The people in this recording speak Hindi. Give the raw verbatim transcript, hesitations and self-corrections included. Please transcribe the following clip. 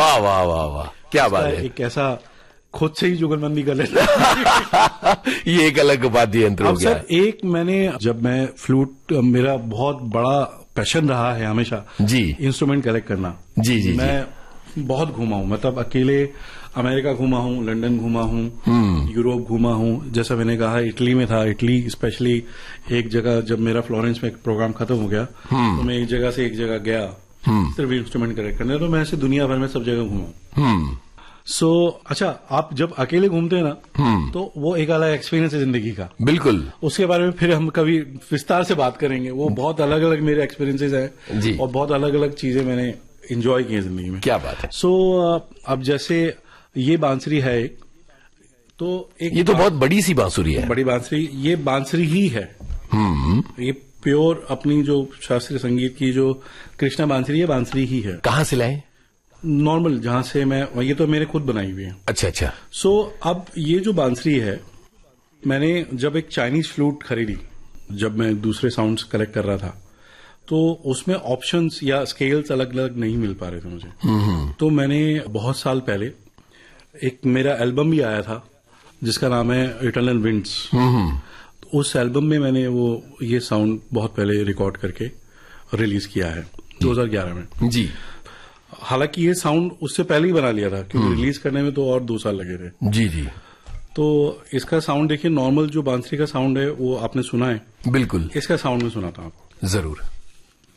वाह वाह वाह वाह, क्या बात है। एक ऐसा खुद से ही जुगलबंदी कर लेता ये एक अलग वाद्य यंत्र हो गया। सर एक मैंने जब मैं फ्लूट, मेरा बहुत बड़ा पैशन रहा है हमेशा जी इंस्ट्रूमेंट कलेक्ट करना। जी जी मैं जी। बहुत घूमा हूं, मतलब अकेले अमेरिका घूमा हूं, लंदन घूमा हूं, यूरोप घूमा हूं। जैसा मैंने कहा इटली में था, इटली स्पेशली एक जगह जब मेरा फ्लोरेंस में एक प्रोग्राम खत्म हो गया तो मैं एक जगह से एक जगह गया सिर्फ इंस्ट्रूमेंट कलेक्ट करने। तो मैं ऐसे दुनिया भर में सब जगह घूमा। सो so, अच्छा, आप जब अकेले घूमते हैं ना तो वो एक अलग एक्सपीरियंस है जिंदगी का। बिल्कुल, उसके बारे में फिर हम कभी विस्तार से बात करेंगे। वो बहुत अलग अलग मेरे एक्सपीरियंसेस हैं जी, और बहुत अलग अलग चीजें मैंने एंजॉय की है जिंदगी में। क्या बात है। सो so, अब जैसे ये बांसुरी है एक, तो एक ये तो बहुत बड़ी सी बांसुरी है। बड़ी बांसुरी, ये बांसुरी ही है। ये प्योर अपनी जो शास्त्रीय संगीत की जो कृष्णा बांसुरी है, बांसुरी ही है। कहाँ से लाए? नॉर्मल जहां से मैं, ये तो मैंने खुद बनाई हुई है। अच्छा अच्छा। सो so, अब ये जो बांसुरी है, मैंने जब एक चाइनीज फ्लूट खरीदी, जब मैं दूसरे साउंड्स कलेक्ट कर रहा था, तो उसमें ऑप्शंस या स्केल्स अलग अलग नहीं मिल पा रहे थे मुझे। तो मैंने बहुत साल पहले एक मेरा एल्बम भी आया था जिसका नाम है इटर्नल विंड्स। तो उस एल्बम में मैंने वो ये साउंड बहुत पहले रिकॉर्ड करके रिलीज किया है दो हज़ार ग्यारह में जी। हालांकि ये साउंड उससे पहले ही बना लिया था क्योंकि रिलीज करने में तो और दो साल लगे थे जी जी। तो इसका साउंड देखिए, नॉर्मल जो बांसुरी का साउंड है वो आपने सुना है, बिल्कुल, इसका साउंड में सुनाता हूं आपको। जरूर।